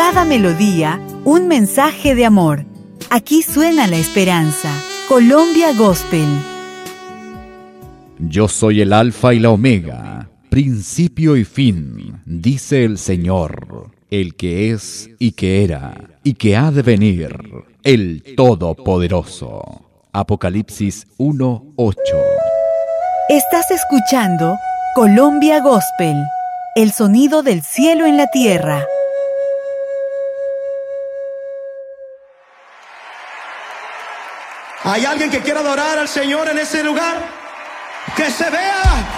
cada melodía, un mensaje de amor. Aquí suena la esperanza. Colombia Gospel. Yo soy el Alfa y la Omega, principio y fin, dice el Señor, el que es y que era y que ha de venir, el Todopoderoso. Apocalipsis 1:8. Estás escuchando Colombia Gospel, el sonido del cielo en la tierra. ¿Hay alguien que quiera adorar al Señor en ese lugar? Que se vea